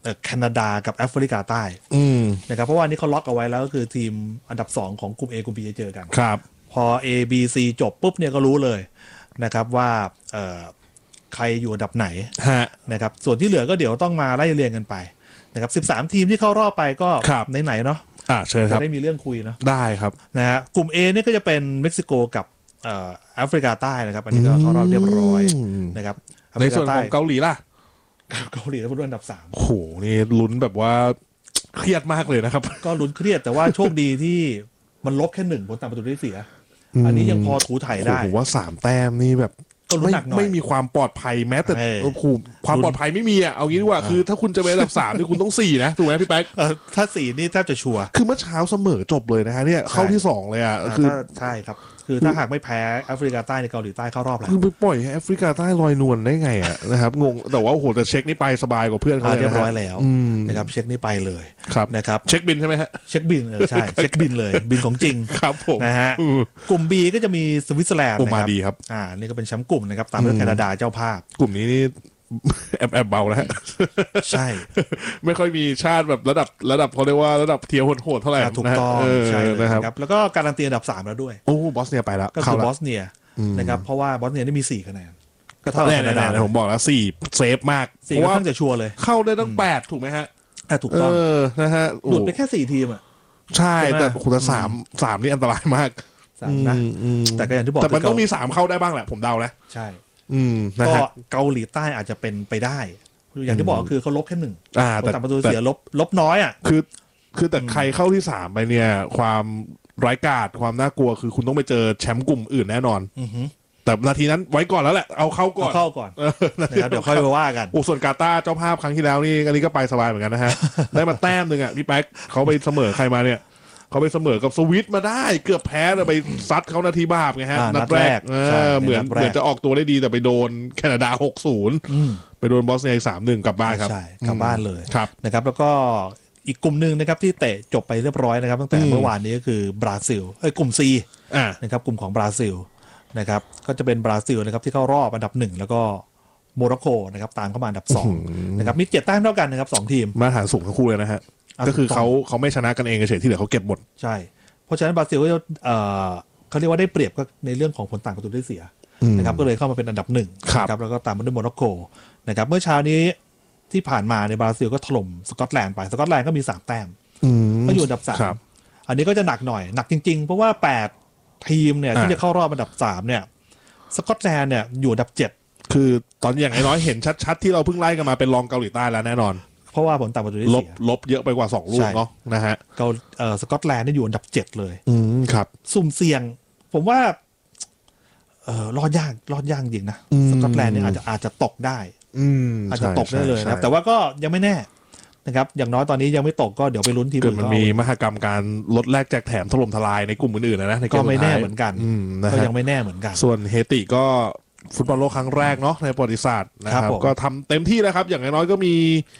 แคนาดากับแอฟริกาใต้นะครับเพราะว่านี่เขาล็อกเอาไว้แล้วก็คือทีมอันดับ2ของกลุ่ม A กลุ่ม B จะเจอกันครับพอ A B C จบปุ๊บเนี่ยก็รู้เลยนะครับว่าใครอยู่อันดับไหนนะครับส่วนที่เหลือก็เดี๋ยวต้องมาไล่เรียงกันไปนะครับ13ทีมที่เข้ารอบไปก็ไหนๆเนาะเชิญครับจะได้มีเรื่องคุยเนาะได้ครับนะฮะกลุ่ม A เนี่ยก็จะเป็นเม็กซิโกกับแอฟริกาใต้นะครับอันนี้ก็เข้ารอบเรียบร้อยนะครับในส่วนของเกาหลีล่ะเกาหลีแล้วเป็นอันดับ3 โอ้โหนี่ลุ้นแบบว่าเครียดมากเลยนะครับก็ลุ้นเครียดแต่ว่าโชคดีที่มันลบแค่1ผลต่างประตูได้เสียอันนี้ยังพอถูถ่ายได้ผมว่า3แต้มนี่แบบไม่มีความปลอดภัยแม้แต่ความปลอดภัยไม่มีอ่ะเอางี้ดีกว่าคือถ้าคุณจะไปอันดับ3นี่คุณต้อง4นะถูกไหมพี่แป๊กถ้า4นี่แทบจะชัวร์คือเมื่อเช้าเสมอจบเลยนะฮะเนี่ยเข้าที่2เลยอ่ะคือใช่ครับคือถ้าหากไม่แพ้แอฟริกาใต้ในเกาหลีใต้เข้ารอบแล้วคือไปปล่อยให้แอฟริกาใต้ลอยนวลได้ไงอ่ะนะครับงงแต่ว่าโอ้โหแต่เช็คนี่ไปสบายกว่าเพื่อนเขาเรียบร้อยแล้วนะครับเช็คนี่ไปเลยนะครับเช็คบินใช่ไหมฮะเช็คบินใช่เช็คบินเลยบินของจริงครับผมนะฮะกลุ่ม B ก็จะมีสวิตเซอร์แลนด์นะครับดีครับนี่ก็เป็นแชมป์กลุ่มนะครับตามด้วยแคนาดาเจ้าภาพกลุ่มนี้นี่แอบเบาแล้วใช่ไม่ค่อยมีชาติแบบระดับเขาเรียกว่าระดับเทียร์โหดเท่าไหร่ถูกต้องใช่นะครับแล้วก็การันตีอันดับ3แล้วด้วยโอ้บอสเนียไปแล้วก็คือบอสเนียนะครับเพราะว่าบอสเนียได้มี4คะแนนก็เท่าแคนาดาผมบอกแล้ว4เซฟมากเพราะว่าจะชัวร์เลยเข้าได้ตั้ง8ถูกไหมฮะถูกต้องนะฮะหลุดไปแค่4ทีมอ่ะใช่แต่คุณ3นี่อันตรายมากนะแต่ก็อย่างที่บอกแต่มันต้องมี3เข้าได้บ้างแหละผมเดานะใช่ก็เกาหลีใต้อาจจะเป็นไปได้อย่างที่บอกก็คือเขาลบแค่1แต่ประตูเสียลบน้อยอ่ะคือแต่ใครเข้าที่3ไปเนี่ยความร้ายกาจความน่ากลัวคือคุณต้องไปเจอแชมป์กลุ่มอื่นแน่นอนแต่นาทีนั้นไว้ก่อนแล้วแหละเอาเข้าก่อนนะครับเดี๋ยวค่อยมาว่ากันส่วนกาตาร์เจ้าภาพครั้งที่แล้วนี่อันนี้ก็ไปสบายเหมือนกันนะฮะได้มาแต้มนึงอ่ะพี่แป๊กเขาไปเสมอใครมาเนี่ยเขาไปเสมอกับสวิตมาได้เกือบแพ้เลยไปซัดเขานาทีบาปไงฮะนัดแรกเหมือนจะออกตัวได้ดีแต่ไปโดนแคนาดา 6-0 ไปโดนบอสเนีย 3-1 กลับบ้านครับใช่กลับบ้านเลยครับนะครับแล้วก็อีกกลุ่มนึงนะครับที่เตะจบไปเรียบร้อยนะครับตั้งแต่เมื่อวานนี้ก็คือบราซิลกลุ่ม C นะครับกลุ่มของบราซิลนะครับก็จะเป็นบราซิลนะครับที่เข้ารอบอันดับ1แล้วก็โมร็อกโกนะครับตามเข้ามาอันดับ2นะครับมี7 แต้มเท่ากันนะครับ2ทีมมาตรฐานสูงทั้งคู่เลยนะฮะก็คือเขาไม่ชนะกันเองเฉยที่เหลือเขาเก็บหมดใช่เพราะฉะนั้นบราซิลก็จะเขาเรียกว่าได้เปรียบก็ในเรื่องของผลต่างประตูได้เสียนะครับก็เลยเข้ามาเป็นอันดับ1นะครับแล้วก็ตามมาด้วยโมร็อกโกนะครับเมื่อเช้านี้ที่ผ่านมาในบราซิลก็ถล่มสกอตแลนด์ไปสกอตแลนด์ก็มี3 แต้มก็อยู่อันดับ3อันนี้ก็จะหนักหน่อยหนักจริงๆเพราะว่า8ทีมเนี่ยที่จะเข้ารอบอันดับ3เนี่ยสกอตแลนด์เนี่ยอยู่อันดับ7 คือตอนอย่างน้อยเห็นชัดๆที่เราเพิ่งไล่กันมาเป็นรองเกาหลีใต้แล้วแน่นอนเพราะว่าผลต่างประตูได้เสียลบเยอะไปกว่า2 ลูกเนาะนะฮะสกอตแลนด์นี่อยู่อันดับ7เลยครับสุ่มเสี่ยงผมว่ารอดยากจริงนะสกอตแลนด์เนี่ยอาจจะตกได้อาจจะตกได้เลยนะแต่ว่าก็ยังไม่แน่นะครับอย่างน้อยตอนนี้ยังไม่ตกก็เดี๋ยวไปลุ้นทีมอื่นมันมีมหกรรมการลดแลกแจกแถมถล่มทลายในกลุ่มอื่นๆนะในก็ไม่แน่เหมือนกันก็ยังไม่แน่เหมือนกันส่วนเฮติก็ฟุตบอลโลกครั้งแรกเนาะในประวัติศาสตร์นะครับก็ทำเต็มที่แล้วครับอย่างน้อยก็มี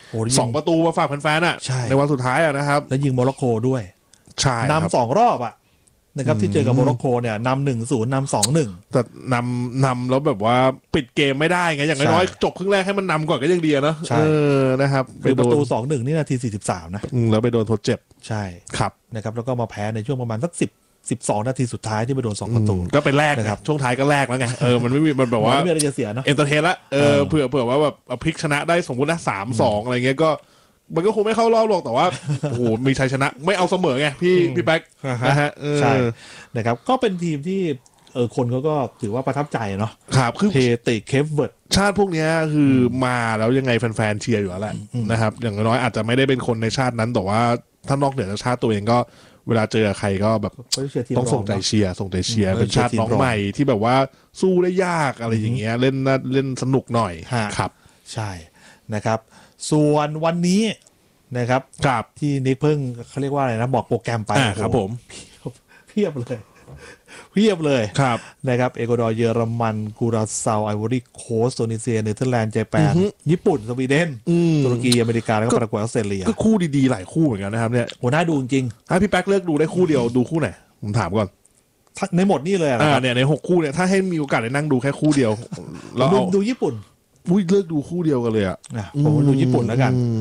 2 ประตูมาฝากแฟนๆในวันสุดท้ายนะครับแล้วยิงโมร็อกโกด้วยใช่นำ2 รอบนะครับที่เจอกับโมร็อกโกเนี่ยนำ 1-0 นำ 2-1 แต่นำแล้วแบบว่าปิดเกมไม่ได้ไงอย่างน้อยจบครึ่งแรกให้มันนำก่อนก็ยังดีนะนะครับคือประตู 2-1 นี่นาที43นะแล้วไปโดนทดเจ็บใช่ครับนะครับแล้วก็มาแพ้ในช่วงประมาณสัก12 นาทีสุดท้ายที่ไปโดน2 ประตูก็เป็นแรกนะครับช่วงท้ายก็แรกแล้วไงมันไม่มีมันแบบว่าไม่มีอะไรจะเสียนะเอนเตอร์เทนละเผื่อว่าแบบพลิกชนะได้สมมตินะ 3-2 อะไรเงี้ยก็มันก็คงไม่เข้ารอบหรอกแต่ว่าโอ้โหมีชัยชนะไม่เอาเสมอไงพี่แป๊กนะฮะใช่นะครับก็เป็นทีมที่คนเขาก็ถือว่าประทับใจเนาะครับคือเฮติเคปเวิร์ดชาติพวกนี้คือมาแล้วยังไงแฟนๆเชียร์อยู่แล้วแหละนะครับอย่างน้อยอาจจะไม่ได้เป็นคนในชาตินั้นแต่ว่าถ้านอกเหนือจากชาติตัวเองก็เวลาเจอใครก็แบบต้องส่งใจเชียร์เป็นชาติน้องใหม่ที่แบบว่าสู้ได้ยากอะไรอย่างเงี้ยเล่นสนุกหน่อยครับใช่นะครับส่วนวันนี้นะครับที่นิกเพิ่งเขาเรียกว่าอะไรนะบอกโปรแกรมไปครับผมเพียบเลยครับนะครับเอกวาดอร์เยอรมันกุราซาวไอวอรี่โคสต์ตูนิเซียเนเธอร์แลนด์ญี่ปุ่นญี่ปุ่นสวีเดนตุรกีอเมริกาแล้วก็ปารากวัยออสเตรเลียก็คู่ดีๆหลายคู่เหมือนกันนะครับเนี่ยโหน่าดูจริงถ้าพี่แป๊กเลือกดูได้คู่เดียวดูคู่ไหนผมถามก่อนในหมดนี่เลยเนี่ยใน6 คู่เนี่ยถ้าให้มีโอกาสได้นั่งดูแค่คู่เดียวเราดูญี่ปุ่นเลือกดูคู่เดียวกันเลยผมดูญี่ปุ่นแล้วกัน